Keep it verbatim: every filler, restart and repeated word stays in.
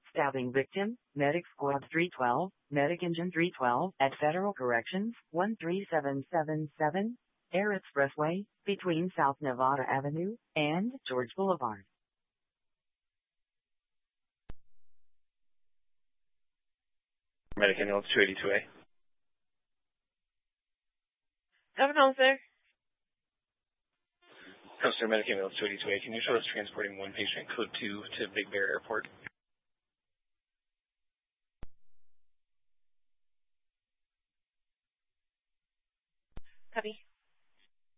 Stabbing victim, Medic Squad three twelve, Medic Engine three twelve, at Federal Corrections, one three seven seven seven, Air Expressway, between South Nevada Avenue and George Boulevard. Medic Ambulance two eighty-two A. Seven home, sir. Coaster Medic Ambulance two eighty-two A. Can you show us transporting one patient, code two, to Big Bear Airport? Copy.